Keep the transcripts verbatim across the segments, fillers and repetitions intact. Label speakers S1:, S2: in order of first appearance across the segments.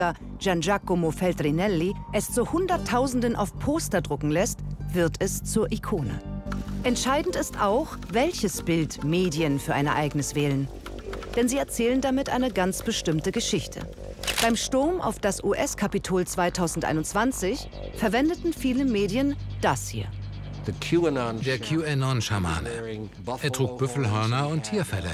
S1: Giangiacomo Feltrinelli es zu Hunderttausenden auf Poster drucken lässt, wird es zur Ikone. Entscheidend ist auch, welches Bild Medien für ein Ereignis wählen. Denn sie erzählen damit eine ganz bestimmte Geschichte. Beim Sturm auf das U S-Kapitol zweitausendeinundzwanzig verwendeten viele Medien das hier.
S2: Der QAnon-Schamane. Er trug Büffelhörner und Tierfelle.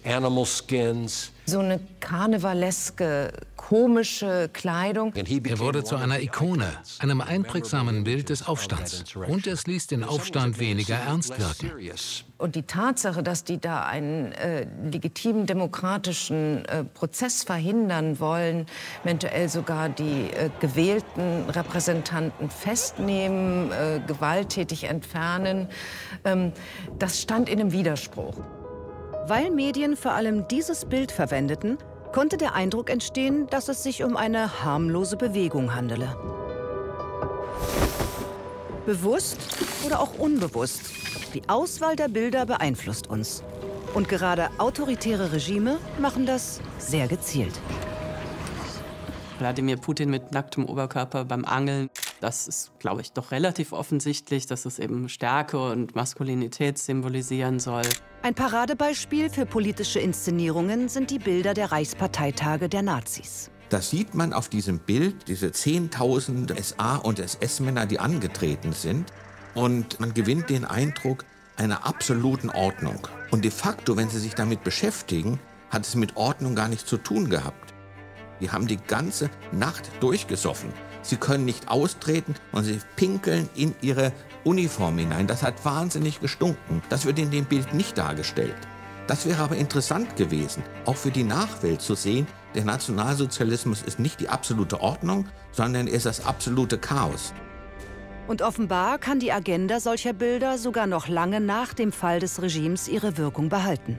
S3: So eine karnevaleske, komische Kleidung.
S2: Er wurde zu einer Ikone, einem einprägsamen Bild des Aufstands. Und es ließ den Aufstand weniger ernst wirken.
S3: Und die Tatsache, dass die da einen äh, legitimen demokratischen äh, Prozess verhindern wollen, eventuell sogar die äh, gewählten Repräsentanten festnehmen, äh, gewalttätig entfernen, ähm, das stand in einem Widerspruch.
S1: Weil Medien vor allem dieses Bild verwendeten, konnte der Eindruck entstehen, dass es sich um eine harmlose Bewegung handele. Bewusst oder auch unbewusst, die Auswahl der Bilder beeinflusst uns. Und gerade autoritäre Regime machen das sehr gezielt.
S4: Wladimir Putin mit nacktem Oberkörper beim Angeln. Das ist, glaube ich, doch relativ offensichtlich, dass es eben Stärke und Maskulinität symbolisieren soll.
S1: Ein Paradebeispiel für politische Inszenierungen sind die Bilder der Reichsparteitage der Nazis.
S5: Das sieht man auf diesem Bild, diese zehntausend S A- und S S-Männer, die angetreten sind. Und man gewinnt den Eindruck einer absoluten Ordnung. Und de facto, wenn Sie sich damit beschäftigen, hat es mit Ordnung gar nichts zu tun gehabt. Die haben die ganze Nacht durchgesoffen. Sie können nicht austreten und sie pinkeln in ihre Uniform hinein. Das hat wahnsinnig gestunken. Das wird in dem Bild nicht dargestellt. Das wäre aber interessant gewesen, auch für die Nachwelt zu sehen, der Nationalsozialismus ist nicht die absolute Ordnung, sondern er ist das absolute Chaos.
S1: Und offenbar kann die Agenda solcher Bilder sogar noch lange nach dem Fall des Regimes ihre Wirkung behalten.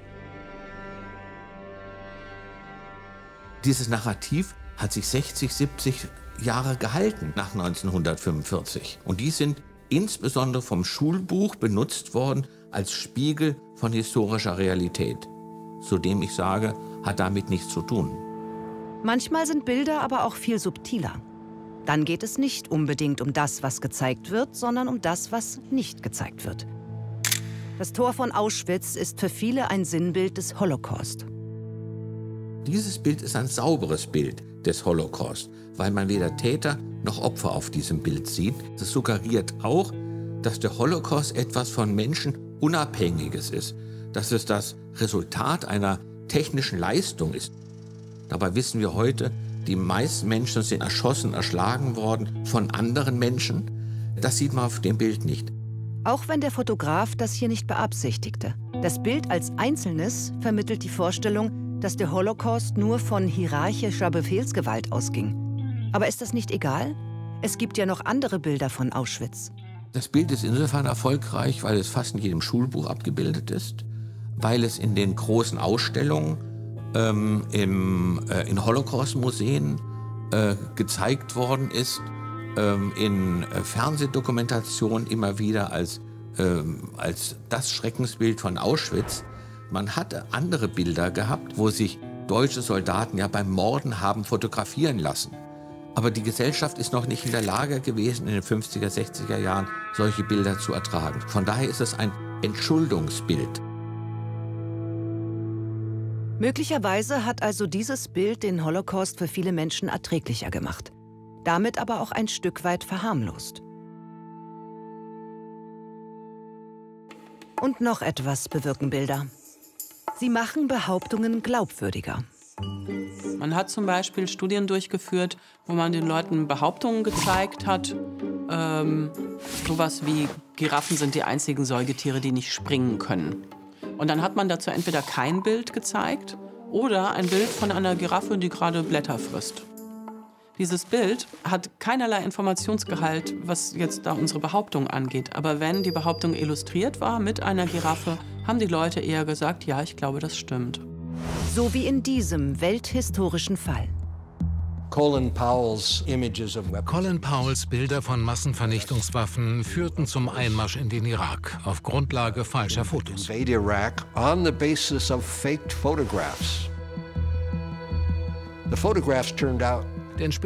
S5: Dieses Narrativ hat sich sechzig, siebzig Jahre gehalten nach neunzehnhundertfünfundvierzig. Und die sind insbesondere vom Schulbuch benutzt worden als Spiegel von historischer Realität. Zudem ich sage, hat damit nichts zu tun.
S1: Manchmal sind Bilder aber auch viel subtiler. Dann geht es nicht unbedingt um das, was gezeigt wird, sondern um das, was nicht gezeigt wird. Das Tor von Auschwitz ist für viele ein Sinnbild des Holocaust.
S5: Dieses Bild ist ein sauberes Bild des Holocaust, weil man weder Täter noch Opfer auf diesem Bild sieht. Das suggeriert auch, dass der Holocaust etwas von Menschen Unabhängiges ist, dass es das Resultat einer technischen Leistung ist. Dabei wissen wir heute, die meisten Menschen sind erschossen, erschlagen worden von anderen Menschen. Das sieht man auf dem Bild nicht.
S1: Auch wenn der Fotograf das hier nicht beabsichtigte. Das Bild als Einzelnes vermittelt die Vorstellung, dass der Holocaust nur von hierarchischer Befehlsgewalt ausging. Aber ist das nicht egal? Es gibt ja noch andere Bilder von Auschwitz.
S5: Das Bild ist insofern erfolgreich, weil es fast in jedem Schulbuch abgebildet ist, weil es in den großen Ausstellungen ähm, im, äh, in Holocaust-Museen äh, gezeigt worden ist, ähm, in äh, Fernsehdokumentationen immer wieder als, ähm, als das Schreckensbild von Auschwitz. Man hatte andere Bilder gehabt, wo sich deutsche Soldaten ja beim Morden haben fotografieren lassen. Aber die Gesellschaft ist noch nicht in der Lage gewesen, in den fünfziger, sechziger Jahren solche Bilder zu ertragen. Von daher ist es ein Entschuldungsbild.
S1: Möglicherweise hat also dieses Bild den Holocaust für viele Menschen erträglicher gemacht. Damit aber auch ein Stück weit verharmlost. Und noch etwas bewirken Bilder. Sie machen Behauptungen glaubwürdiger.
S4: Man hat zum Beispiel Studien durchgeführt, wo man den Leuten Behauptungen gezeigt hat. Ähm, sowas wie, Giraffen sind die einzigen Säugetiere, die nicht springen können. Und dann hat man dazu entweder kein Bild gezeigt oder ein Bild von einer Giraffe, die gerade Blätter frisst. Dieses Bild hat keinerlei Informationsgehalt, was jetzt da unsere Behauptung angeht. Aber wenn die Behauptung illustriert war mit einer Giraffe, haben die Leute eher gesagt, ja, ich glaube, das stimmt.
S1: So wie in diesem welthistorischen Fall.
S2: Colin Powells Colin Powells Bilder von Massenvernichtungswaffen führten zum Einmarsch in den Irak auf Grundlage falscher Fotos.
S6: Iraq on the basis of faked photographs. The photographs turned out
S2: Denn